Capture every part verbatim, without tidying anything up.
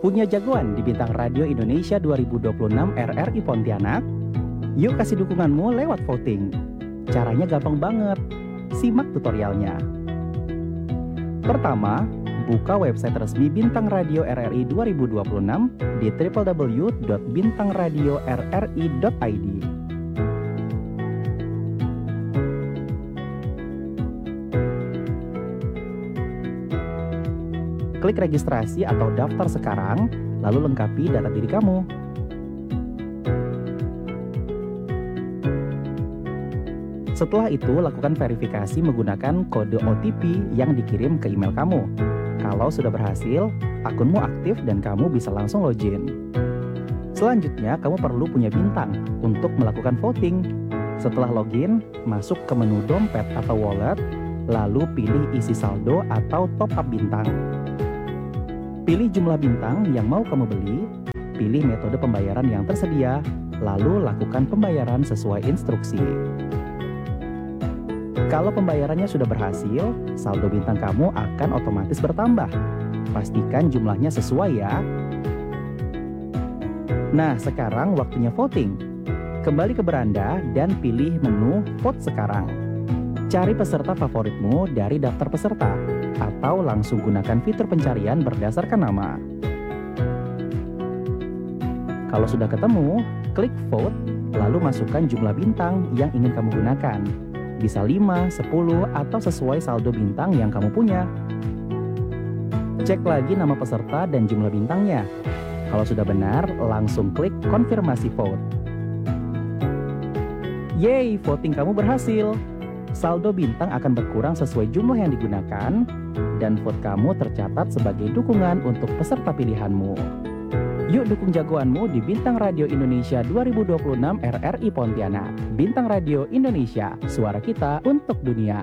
Punya jagoan di Bintang Radio Indonesia dua ribu dua puluh enam R R I Pontianak? Yuk kasih dukunganmu lewat voting. Caranya gampang banget. Simak tutorialnya. Pertama, buka website resmi Bintang Radio R R I dua ribu dua puluh enam di w w w dot bintang radio r r i dot i d. Klik registrasi atau daftar sekarang, lalu lengkapi data diri kamu. Setelah itu, lakukan verifikasi menggunakan kode O T P yang dikirim ke email kamu. Kalau sudah berhasil, akunmu aktif dan kamu bisa langsung login. Selanjutnya, kamu perlu punya bintang untuk melakukan voting. Setelah login, masuk ke menu dompet atau wallet, lalu pilih isi saldo atau top up bintang. Pilih jumlah bintang yang mau kamu beli, pilih metode pembayaran yang tersedia, lalu lakukan pembayaran sesuai instruksi. Kalau pembayarannya sudah berhasil, saldo bintang kamu akan otomatis bertambah. Pastikan jumlahnya sesuai ya. Nah, sekarang waktunya voting. Kembali ke beranda dan pilih menu Vote sekarang. Cari peserta favoritmu dari daftar peserta, atau langsung gunakan fitur pencarian berdasarkan nama. Kalau sudah ketemu, klik Vote, lalu masukkan jumlah bintang yang ingin kamu gunakan. Bisa lima, sepuluh, atau sesuai saldo bintang yang kamu punya. Cek lagi nama peserta dan jumlah bintangnya. Kalau sudah benar, langsung klik konfirmasi vote. Yeay, voting kamu berhasil. Saldo bintang akan berkurang sesuai jumlah yang digunakan, dan vote kamu tercatat sebagai dukungan untuk peserta pilihanmu. Yuk dukung jagoanmu di Bintang Radio Indonesia dua ribu dua puluh enam R R I Pontianak. Bintang Radio Indonesia, suara kita untuk dunia.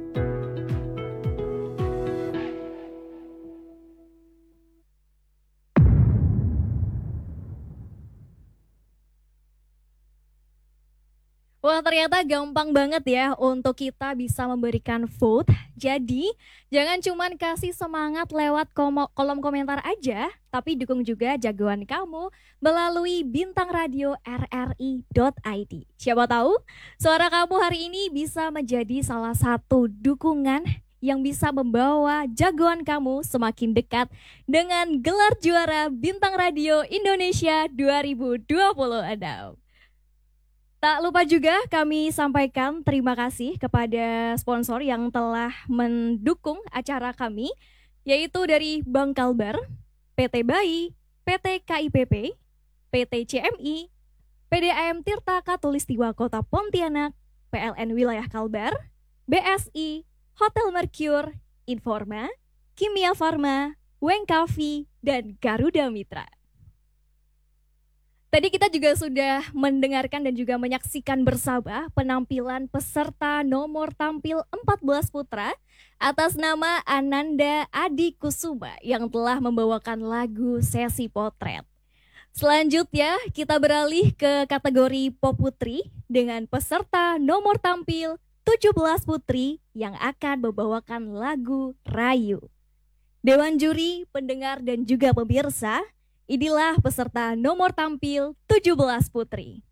Wah, ternyata gampang banget ya untuk kita bisa memberikan vote. Jadi, jangan cuman kasih semangat lewat kolom komentar aja, tapi dukung juga jagoan kamu melalui bintang radio r r i dot i d. Siapa tahu suara kamu hari ini bisa menjadi salah satu dukungan yang bisa membawa jagoan kamu semakin dekat dengan gelar juara Bintang Radio Indonesia dua ribu dua puluh enam. Tak lupa juga kami sampaikan terima kasih kepada sponsor yang telah mendukung acara kami, yaitu dari Bank Kalbar, P T Bayi, P T K I P P, P T C M I, P D A M Tirta Katulistiwa Kota Pontianak, P L N Wilayah Kalbar, B S I, Hotel Mercure, Informa, Kimia Farma, Wengkavi, dan Garuda Mitra. Tadi kita juga sudah mendengarkan dan juga menyaksikan bersama penampilan peserta nomor tampil empat belas putra atas nama Ananda Adi Kusuma yang telah membawakan lagu Sesi Potret. Selanjutnya kita beralih ke kategori Pop Putri dengan peserta nomor tampil tujuh belas putri yang akan membawakan lagu Rayu. Dewan juri, pendengar dan juga pemirsa, inilah peserta nomor tampil tujuh belas putri.